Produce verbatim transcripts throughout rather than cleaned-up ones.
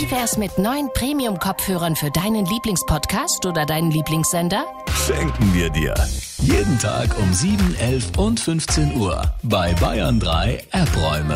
Wie wär's mit neuen Premium-Kopfhörern für deinen Lieblingspodcast oder deinen Lieblingssender? Schenken wir dir. Jeden Tag um sieben, elf und fünfzehn Uhr bei Bayern drei App-Räumen.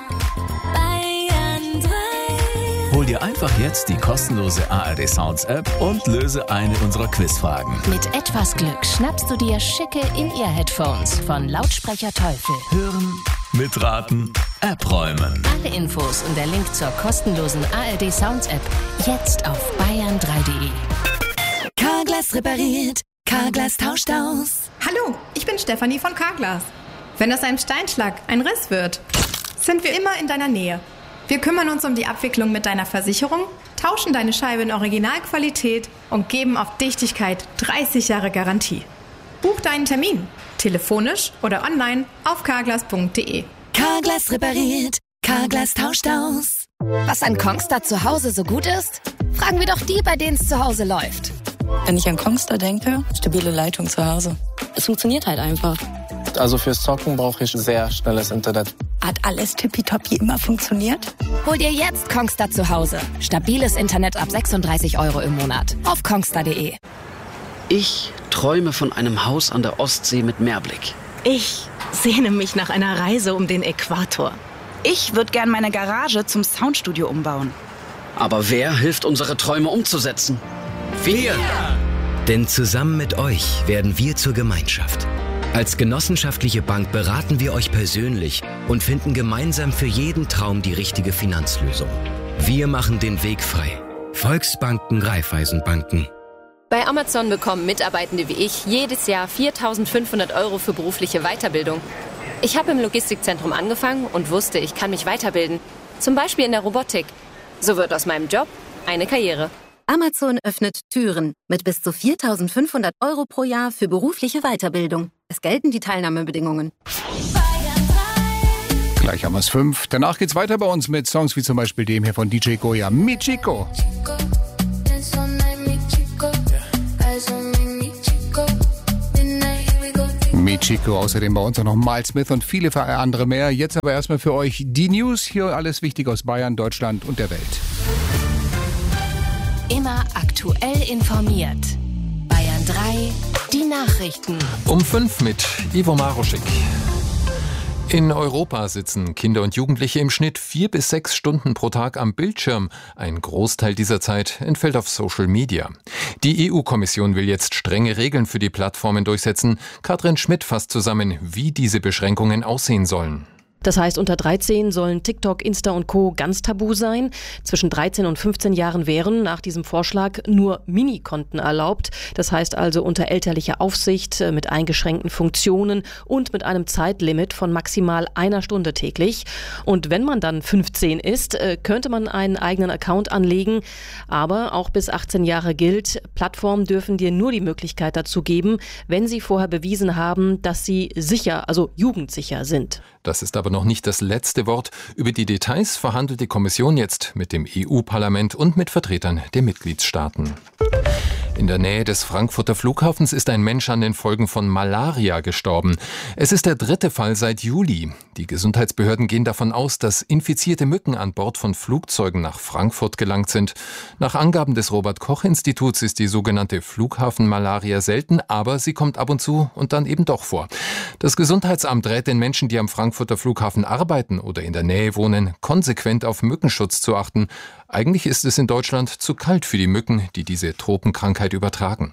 Bayern drei. Hol dir einfach jetzt die kostenlose A R D Sounds App und löse eine unserer Quizfragen. Mit etwas Glück schnappst du dir schicke In-Ear-Headphones von Lautsprecher Teufel. Hören, mitraten, App-Räumen. Alle Infos und der Link zur kostenlosen A R D Sounds App jetzt auf bayern drei punkt de. Carglass repariert, Carglass tauscht aus. Hallo, ich bin Stefanie von Carglass. Wenn aus einem Steinschlag ein Riss wird, sind wir immer in deiner Nähe. Wir kümmern uns um die Abwicklung mit deiner Versicherung, tauschen deine Scheibe in Originalqualität und geben auf Dichtigkeit dreißig Jahre Garantie. Buch deinen Termin, telefonisch oder online auf carglass punkt de. Carglass repariert, Carglass tauscht aus. Was an Kongstar zu Hause so gut ist? Fragen wir doch die, bei denen es zu Hause läuft. Wenn ich an Kongstar denke, stabile Leitung zu Hause. Es funktioniert halt einfach. Also fürs Zocken brauche ich sehr schnelles Internet. Hat alles tippitoppi immer funktioniert? Hol dir jetzt Kongstar zu Hause. Stabiles Internet ab sechsunddreißig Euro im Monat. Auf kongstar punkt de. Ich träume von einem Haus an der Ostsee mit Meerblick. Ich sehne mich nach einer Reise um den Äquator. Ich würde gern meine Garage zum Soundstudio umbauen. Aber wer hilft, unsere Träume umzusetzen? Wir! Denn zusammen mit euch werden wir zur Gemeinschaft. Als genossenschaftliche Bank beraten wir euch persönlich und finden gemeinsam für jeden Traum die richtige Finanzlösung. Wir machen den Weg frei. Volksbanken, Raiffeisenbanken. Bei Amazon bekommen Mitarbeitende wie ich jedes Jahr viertausendfünfhundert Euro für berufliche Weiterbildung. Ich habe im Logistikzentrum angefangen und wusste, ich kann mich weiterbilden. Zum Beispiel in der Robotik. So wird aus meinem Job eine Karriere. Amazon öffnet Türen mit bis zu viertausendfünfhundert Euro pro Jahr für berufliche Weiterbildung. Es gelten die Teilnahmebedingungen. Gleich haben wir es fünf. Danach geht's weiter bei uns mit Songs wie zum Beispiel dem hier von D J Goya, Mi Chico. Mi Chico, außerdem bei uns auch noch Miles Smith und viele andere mehr. Jetzt aber erstmal für euch die News. Hier alles wichtig aus Bayern, Deutschland und der Welt. Immer aktuell informiert. Bayern drei, die Nachrichten. Um fünf mit Ivo Maruschik. In Europa sitzen Kinder und Jugendliche im Schnitt vier bis sechs Stunden pro Tag am Bildschirm. Ein Großteil dieser Zeit entfällt auf Social Media. Die E U-Kommission will jetzt strenge Regeln für die Plattformen durchsetzen. Katrin Schmidt fasst zusammen, wie diese Beschränkungen aussehen sollen. Das heißt, unter dreizehn sollen TikTok, Insta und Co. ganz tabu sein. Zwischen dreizehn und fünfzehn Jahren wären nach diesem Vorschlag nur Minikonten erlaubt. Das heißt also unter elterlicher Aufsicht, mit eingeschränkten Funktionen und mit einem Zeitlimit von maximal einer Stunde täglich. Und wenn man dann fünfzehn ist, könnte man einen eigenen Account anlegen. Aber auch bis achtzehn Jahre gilt, Plattformen dürfen dir nur die Möglichkeit dazu geben, wenn sie vorher bewiesen haben, dass sie sicher, also jugendsicher sind. Das ist aber noch nicht das letzte Wort. Über die Details verhandelt die Kommission jetzt mit dem E U-Parlament und mit Vertretern der Mitgliedstaaten. In der Nähe des Frankfurter Flughafens ist ein Mensch an den Folgen von Malaria gestorben. Es ist der dritte Fall seit Juli. Die Gesundheitsbehörden gehen davon aus, dass infizierte Mücken an Bord von Flugzeugen nach Frankfurt gelangt sind. Nach Angaben des Robert-Koch-Instituts ist die sogenannte Flughafenmalaria selten, aber sie kommt ab und zu und dann eben doch vor. Das Gesundheitsamt rät den Menschen, die am Frankfurter Flughafen arbeiten oder in der Nähe wohnen, konsequent auf Mückenschutz zu achten. Eigentlich ist es in Deutschland zu kalt für die Mücken, die diese Tropenkrankheit übertragen.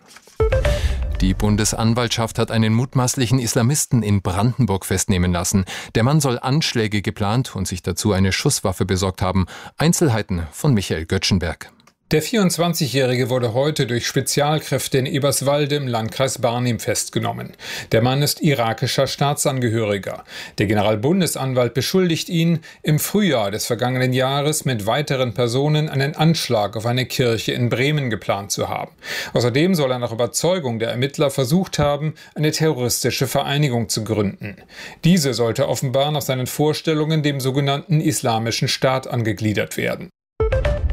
Die Bundesanwaltschaft hat einen mutmaßlichen Islamisten in Brandenburg festnehmen lassen. Der Mann soll Anschläge geplant und sich dazu eine Schusswaffe besorgt haben. Einzelheiten von Michael Göttschenberg. Der vierundzwanzigjährige wurde heute durch Spezialkräfte in Eberswalde im Landkreis Barnim festgenommen. Der Mann ist irakischer Staatsangehöriger. Der Generalbundesanwalt beschuldigt ihn, im Frühjahr des vergangenen Jahres mit weiteren Personen einen Anschlag auf eine Kirche in Bremen geplant zu haben. Außerdem soll er nach Überzeugung der Ermittler versucht haben, eine terroristische Vereinigung zu gründen. Diese sollte offenbar nach seinen Vorstellungen dem sogenannten Islamischen Staat angegliedert werden.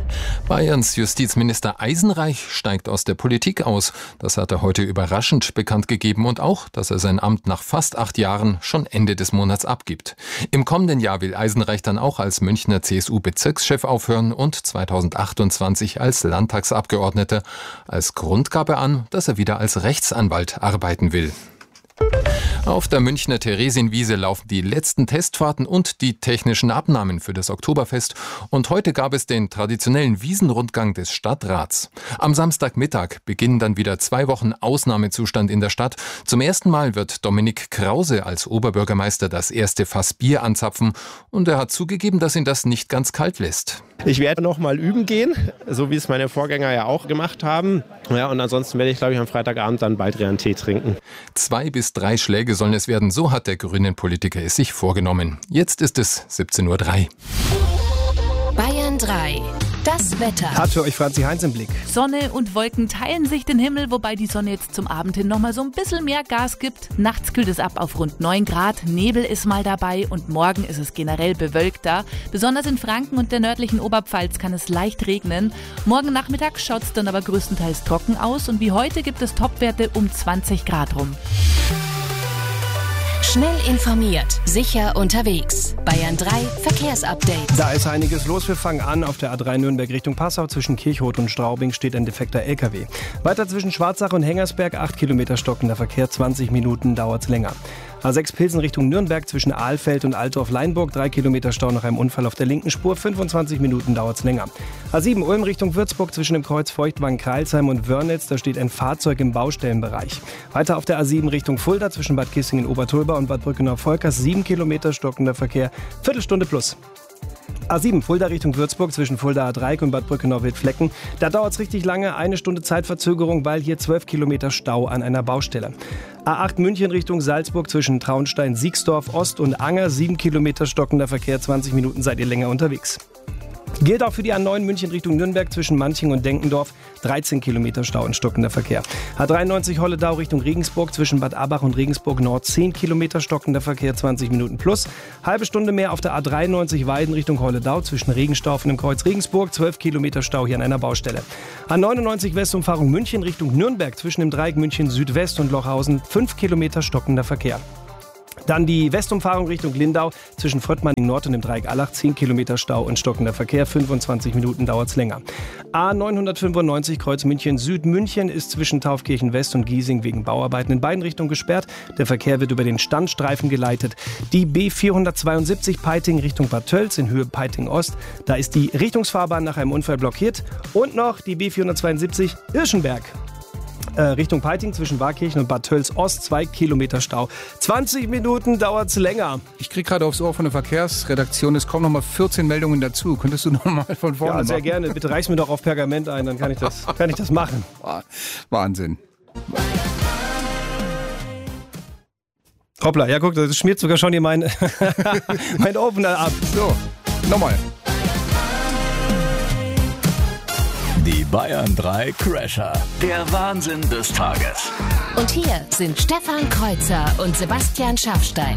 Bayerns Justizminister Eisenreich steigt aus der Politik aus. Das hat er heute überraschend bekannt gegeben und auch, dass er sein Amt nach fast acht Jahren schon Ende des Monats abgibt. Im kommenden Jahr will Eisenreich dann auch als Münchner C S U-Bezirkschef aufhören und zweitausendachtundzwanzig als Landtagsabgeordneter. Als Grund gab er an, dass er wieder als Rechtsanwalt arbeiten will. Auf der Münchner Theresienwiese laufen die letzten Testfahrten und die technischen Abnahmen für das Oktoberfest. Und heute gab es den traditionellen Wiesenrundgang des Stadtrats. Am Samstagmittag beginnen dann wieder zwei Wochen Ausnahmezustand in der Stadt. Zum ersten Mal wird Dominik Krause als Oberbürgermeister das erste Fass Bier anzapfen. Und er hat zugegeben, dass ihn das nicht ganz kalt lässt. Ich werde noch mal üben gehen, so wie es meine Vorgänger ja auch gemacht haben. Ja, und ansonsten werde ich, glaube ich, am Freitagabend dann bald einen Tee trinken. Zwei bis drei Schläge sollen es werden, so hat der grünen Politiker es sich vorgenommen. Jetzt ist es siebzehn Uhr drei. Bayern drei. Das Wetter. Hat für euch Franzi Heinz im Blick. Sonne und Wolken teilen sich den Himmel, wobei die Sonne jetzt zum Abend hin nochmal so ein bisschen mehr Gas gibt. Nachts kühlt es ab auf rund neun Grad, Nebel ist mal dabei und morgen ist es generell bewölkter. Besonders in Franken und der nördlichen Oberpfalz kann es leicht regnen. Morgen Nachmittag schaut es dann aber größtenteils trocken aus und wie heute gibt es Topwerte um zwanzig Grad rum. Schnell informiert, sicher unterwegs. Bayern drei Verkehrsupdate. Da ist einiges los. Wir fangen an. Auf der A drei Nürnberg Richtung Passau zwischen Kirchhoth und Straubing steht ein defekter L K W. Weiter zwischen Schwarzach und Hengersberg acht Kilometer stockender Verkehr, zwanzig Minuten dauert's länger. A sechs Pilsen Richtung Nürnberg zwischen Ahlfeld und Altdorf-Leinburg, drei Kilometer Stau nach einem Unfall auf der linken Spur, fünfundzwanzig Minuten dauert's länger. A sieben Ulm Richtung Würzburg zwischen dem Kreuz Feuchtwangen-Kreilsheim und Wörnitz, da steht ein Fahrzeug im Baustellenbereich. Weiter auf der A sieben Richtung Fulda zwischen Bad Kissingen-Obertulba und Bad Brückenau-Volkers, sieben Kilometer stockender Verkehr, Viertelstunde plus. A sieben Fulda Richtung Würzburg zwischen Fulda A Dreieck und Bad Brückenau-Wildflecken. Da dauert es richtig lange, eine Stunde Zeitverzögerung, weil hier zwölf Kilometer Stau an einer Baustelle. A acht München Richtung Salzburg zwischen Traunstein, Siegsdorf, Ost und Anger, sieben Kilometer stockender Verkehr, zwanzig Minuten seid ihr länger unterwegs. Gilt auch für die A neun München Richtung Nürnberg zwischen Manching und Denkendorf, dreizehn Kilometer Stau und stockender Verkehr. A dreiundneunzig Holledau Richtung Regensburg zwischen Bad Abach und Regensburg Nord, zehn Kilometer stockender Verkehr, zwanzig Minuten plus. Halbe Stunde mehr auf der A dreiundneunzig Weiden Richtung Holledau zwischen Regenstauf und dem Kreuz Regensburg, zwölf Kilometer Stau hier an einer Baustelle. A neunundneunzig Westumfahrung München Richtung Nürnberg zwischen dem Dreieck München Südwest und Lochhausen, fünf Kilometer stockender Verkehr. Dann die Westumfahrung Richtung Lindau zwischen Fröttmanning Nord und dem Dreieck Allach, zehn Kilometer Stau und stockender Verkehr, fünfundzwanzig Minuten dauert's länger. A neunhundertfünfundneunzig Kreuz München Süd. München ist zwischen Taufkirchen West und Giesing wegen Bauarbeiten in beiden Richtungen gesperrt. Der Verkehr wird über den Standstreifen geleitet. Die B vierhundertzweiundsiebzig Peiting Richtung Bad Tölz in Höhe Peiting Ost. Da ist die Richtungsfahrbahn nach einem Unfall blockiert. Und noch die B vierhundertzweiundsiebzig Irschenberg. Äh, Richtung Peiting zwischen Warkirchen und Bad Tölz Ost, zwei Kilometer Stau. zwanzig Minuten dauert's länger. Ich krieg gerade aufs Ohr von der Verkehrsredaktion, es kommen noch mal vierzehn Meldungen dazu. Könntest du noch mal von vorne machen? Ja, sehr machen? Gerne. Bitte reich's mir doch auf Pergament ein, dann kann ich das, kann ich das machen. Wahnsinn. Hoppla, ja guck, das schmiert sogar schon hier mein, mein Opener ab. So, nochmal. Die Bayern drei Crasher. Der Wahnsinn des Tages. Und hier sind Stefan Kreuzer und Sebastian Schafstein.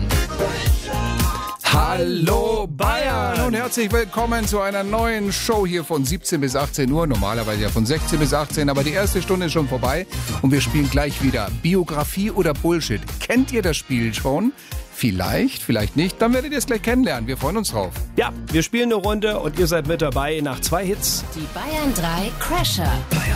Hallo Bayern und herzlich willkommen zu einer neuen Show hier von siebzehn bis achtzehn Uhr. Normalerweise ja von sechzehn bis achtzehn, aber die erste Stunde ist schon vorbei und wir spielen gleich wieder Biografie oder Bullshit. Kennt ihr das Spiel schon? Vielleicht, vielleicht nicht. Dann werdet ihr es gleich kennenlernen. Wir freuen uns drauf. Ja, wir spielen eine Runde und ihr seid mit dabei nach zwei Hits. Die Bayern drei Crasher.